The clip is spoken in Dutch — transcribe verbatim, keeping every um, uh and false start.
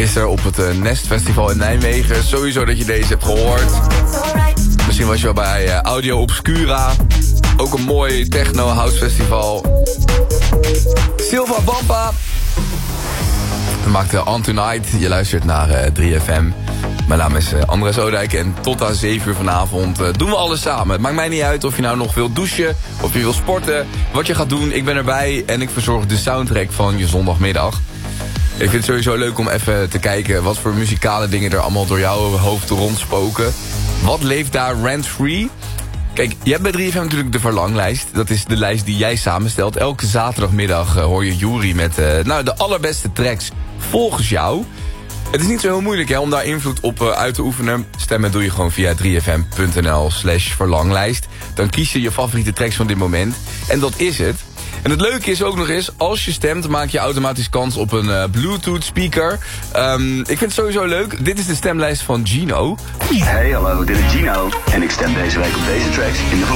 gisteren op het uh, Nest Festival in Nijmegen. Sowieso dat je deze hebt gehoord. Misschien was je wel bij uh, Audio Obscura. Ook een mooi techno house festival. Silva Bampa. We maakten On Tonight. Je luistert naar uh, drie F M. Mijn naam is uh, Andres Oudijk en tot aan zeven uur vanavond uh, doen we alles samen. Het maakt mij niet uit of je nou nog wilt douchen, of je wil sporten, wat je gaat doen. Ik ben erbij en ik verzorg de soundtrack van je zondagmiddag. Ik vind het sowieso leuk om even te kijken wat voor muzikale dingen er allemaal door jouw hoofd rondspoken. Wat leeft daar rent-free? Kijk, je hebt bij drie F M natuurlijk de verlanglijst. Dat is de lijst die jij samenstelt. Elke zaterdagmiddag uh, hoor je Jury met uh, nou, de allerbeste tracks volgens jou. Het is niet zo heel moeilijk hè, om daar invloed op uh, uit te oefenen. Stemmen doe je gewoon via drie f m punt n l slash verlanglijst. Dan kies je je favoriete tracks van dit moment. En dat is het. En het leuke is ook nog eens, als je stemt, maak je automatisch kans op een uh, Bluetooth speaker. Um, ik vind het sowieso leuk. Dit is de stemlijst van Gino. Hey, hallo, dit is Gino. En ik stem deze week op deze tracks in de